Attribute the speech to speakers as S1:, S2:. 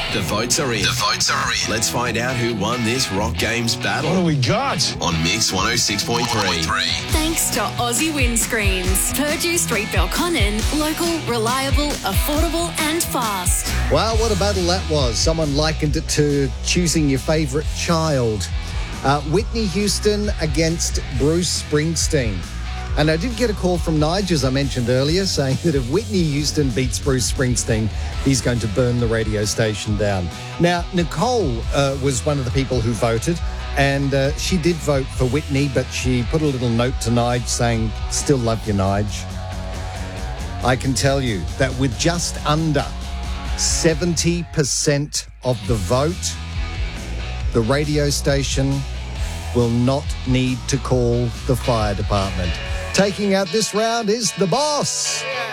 S1: The votes are in. Let's find out who won this Rock Games battle.
S2: What do we got?
S1: On Mix 106.3.
S3: Thanks to Aussie Windscreens. Purdue Street, Belconnen. Local, reliable, affordable and fast.
S4: Wow, what a battle that was. Someone likened it to choosing your favourite child. Whitney Houston against Bruce Springsteen. And I did get a call from Nige, as I mentioned earlier, saying that if Whitney Houston beats Bruce Springsteen, he's going to burn the radio station down. Now, Nicole was one of the people who voted, and she did vote for Whitney, but she put a little note to Nige saying, still love you, Nige. I can tell you that with just under 70% of the vote, the radio station will not need to call the fire department. Taking out this round is The Boss.